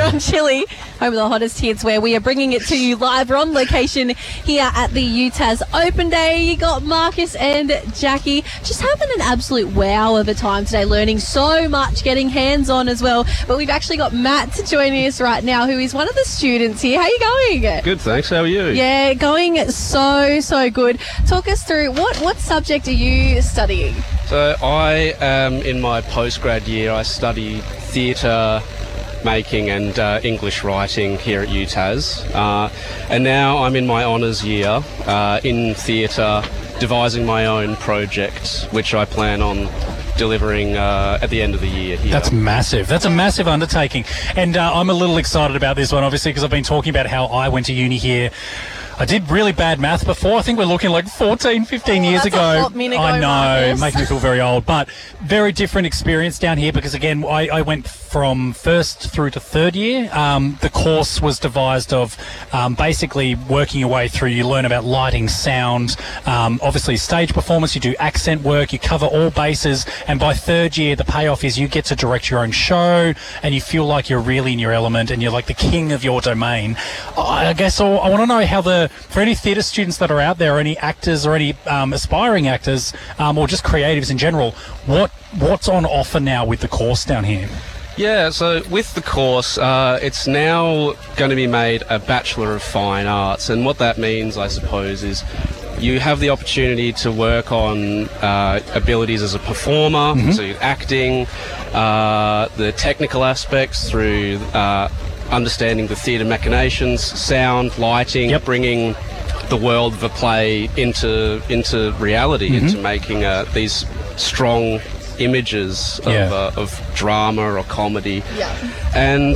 on Chili, home of the hottest hits, where we are bringing it to you live. We're on location here at the UTAS Open Day. You got Marcus and Jackie just having an absolute wow of a time today, learning so much, getting hands-on as well. But we've actually got Matt joining us right now, who is one of the students here. How are you going? Good, thanks. How are you? Yeah, going so good. Talk us through, what subject are you studying? So I am in my postgrad year. I study theatre making and English writing here at UTAS. And now I'm in my honours year in theatre, devising my own project, which I plan on delivering at the end of the year here. That's massive. That's a massive undertaking. And I'm a little excited about this one, obviously, because I've been talking about how I went to uni here. I did really bad math before. I think we're looking like 14, 15 years ago. A hot minute I ago, know, Marcus. making me feel very old. But very different experience down here because, again, I went from first through to third year. The course was devised of basically working your way through. You learn about lighting, sound, obviously stage performance. You do accent work. You cover all bases. And by third year, the payoff is you get to direct your own show and you feel like you're really in your element and you're like the king of your domain. I guess I want to know how for any theatre students that are out there, or any actors or any aspiring actors, or just creatives in general, what's on offer now with the course down here? Yeah, so with the course, it's now going to be made a Bachelor of Fine Arts, and what that means, I suppose, is you have the opportunity to work on abilities as a performer, so acting, the technical aspects through understanding the theatre machinations, sound, lighting, bringing the world of a play into reality, into making these strong images of drama or comedy, and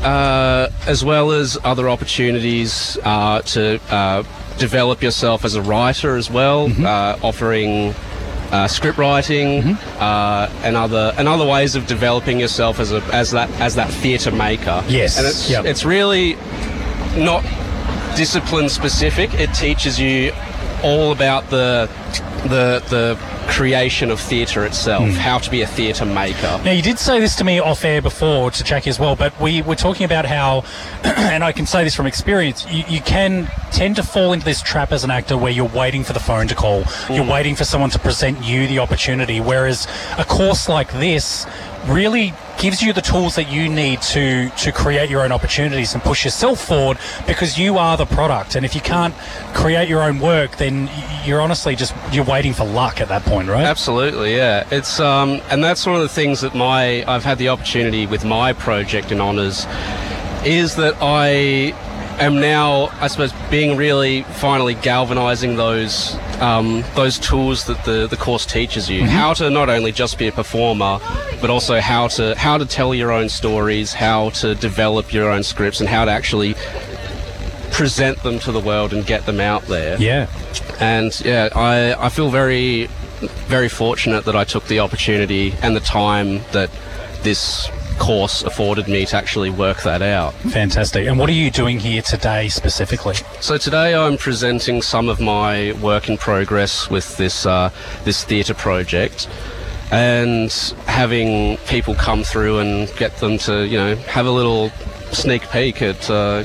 as well as other opportunities to develop yourself as a writer as well, offering script writing and other ways of developing yourself as that theatre maker. Yes, and it's really not discipline specific. It teaches you all about the creation of theatre itself, how to be a theatre maker. Now, you did say this to me off air before, to Jackie as well, but we were talking about how, and I can say this from experience, you can tend to fall into this trap as an actor where you're waiting for the phone to call, you're waiting for someone to present you the opportunity, whereas a course like this really gives you the tools that you need to create your own opportunities and push yourself forward, because you are the product. And if you can't create your own work, then you're honestly you're waiting for luck at that point, right? Absolutely, yeah. It's and that's one of the things that I've had the opportunity with my project in honours, is that I am now, I suppose, being really finally galvanising those tools that the course teaches you. How to not only just be a performer, but also how to tell your own stories, how to develop your own scripts, and how to actually present them to the world and get them out there. Yeah. And yeah, I feel very, very fortunate that I took the opportunity and the time that this course afforded me to actually work that out. Fantastic. And what are you doing here today specifically? So today I'm presenting some of my work in progress with this theatre project, and having people come through and get them to have a little sneak peek at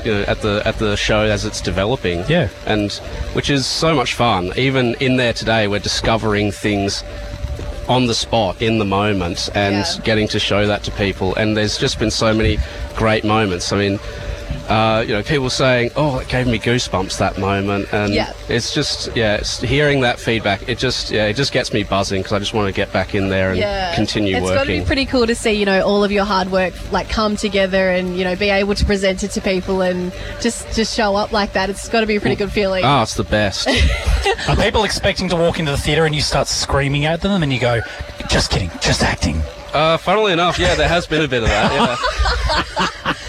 the show as it's developing. Yeah. And which is so much fun. Even in there today, we're discovering things on the spot, in the moment, and getting to show that to people. And there's just been so many great moments. I mean, people saying, "Oh, it gave me goosebumps, that moment," and it's just, it's hearing that feedback. It just gets me buzzing, because I just want to get back in there and continue working. It's got to be pretty cool to see, all of your hard work come together and be able to present it to people and just show up like that. It's got to be a pretty good feeling. Oh, it's the best. Are people expecting to walk into the theatre and you start screaming at them and you go, "Just kidding, just acting"? Funnily enough, there has been a bit of that. Yeah.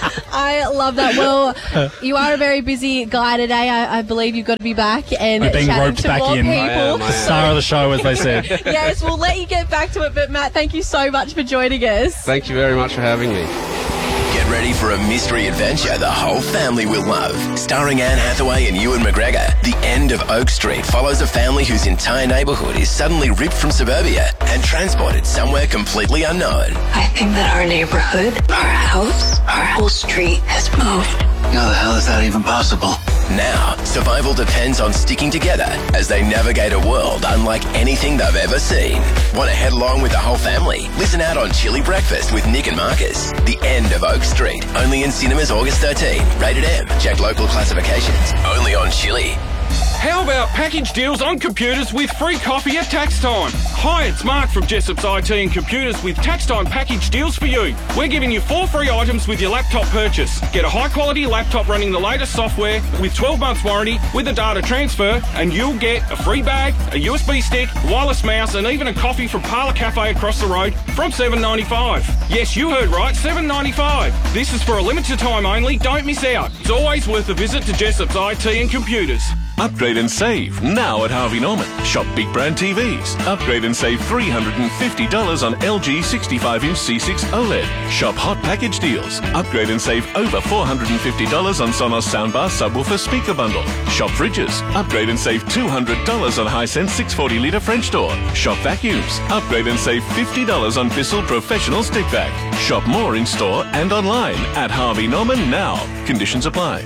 I love that. Well, you are a very busy guy today. I believe you've got to be back and being chatting roped to back more in. people. The star of the show, as they said. Yes, we'll let you get back to it. But Matt, thank you so much for joining us. Thank you very much for having me. Get ready for a mystery adventure the whole family will love. Starring Anne Hathaway and Ewan McGregor, The End of Oak Street follows a family whose entire neighbourhood is suddenly ripped from suburbia and transported somewhere completely unknown. I think that our neighborhood, our house, our whole street has moved. How the hell is that even possible? Now, survival depends on sticking together as they navigate a world unlike anything they've ever seen. Want to head along with the whole family? Listen out on Chili Breakfast with Nick and Marcus. The End of Oak Street. Only in cinemas August 13. Rated M. Check local classifications. Only on Chili. How about package deals on computers with free coffee at tax time? Hi, it's Mark from Jessop's IT and Computers with tax time package deals for you. We're giving you 4 free items with your laptop purchase. Get a high quality laptop running the latest software with 12 months warranty with a data transfer, and you'll get a free bag, a USB stick, wireless mouse, and even a coffee from Parlour Cafe across the road from $7.95. Yes, you heard right, $7.95. This is for a limited time only. Don't miss out. It's always worth a visit to Jessop's IT and Computers. Upgrade and save now at Harvey Norman. Shop big brand TVs. Upgrade and save $350 on LG 65-inch C6 OLED. Shop hot package deals. Upgrade and save over $450 on Sonos soundbar subwoofer speaker bundle. Shop fridges. Upgrade and save $200 on Hisense 640-litre French door. Shop vacuums. Upgrade and save $50 on Bissell Professional stick vac. Shop more in store and online at Harvey Norman now. Conditions apply.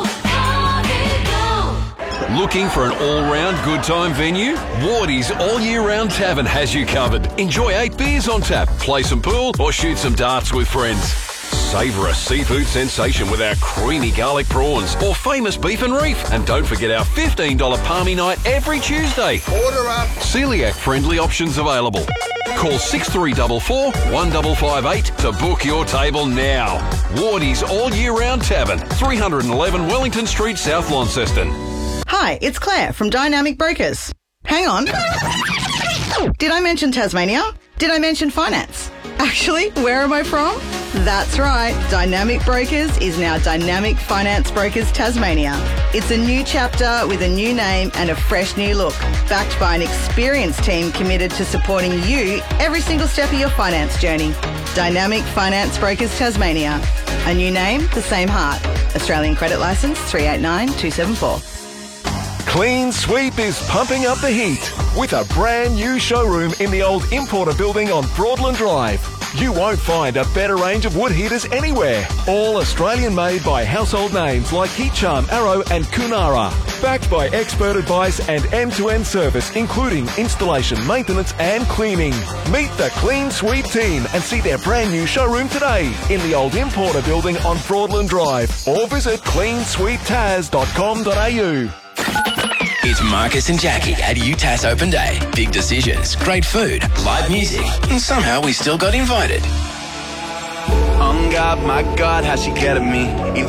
Looking for an all-round good time venue? Wardy's All Year Round Tavern has you covered. Enjoy 8 beers on tap, play some pool or shoot some darts with friends. Savour a seafood sensation with our creamy garlic prawns or famous beef and reef. And don't forget our $15 palmy night every Tuesday. Order up. Celiac-friendly options available. Call 6344 1558 to book your table now. Wardy's All Year Round Tavern, 311 Wellington Street, South Launceston. Hi, it's Claire from Dynamic Brokers. Hang on. Did I mention Tasmania? Did I mention finance? Actually, where am I from? That's right. Dynamic Brokers is now Dynamic Finance Brokers Tasmania. It's a new chapter with a new name and a fresh new look, backed by an experienced team committed to supporting you every single step of your finance journey. Dynamic Finance Brokers Tasmania. A new name, the same heart. Australian credit licence 389274. Clean Sweep is pumping up the heat with a brand new showroom in the old Importer building on Broadland Drive. You won't find a better range of wood heaters anywhere. All Australian made by household names like Heat Charm, Arrow and Kunara. Backed by expert advice and end-to-end service including installation, maintenance and cleaning. Meet the Clean Sweep team and see their brand new showroom today in the old Importer building on Broadland Drive or visit cleansweeptaz.com.au. It's Marcus and Jackie at UTAS Open Day. Big decisions, great food, live music, and somehow we still got invited. God, my God, how she get at me.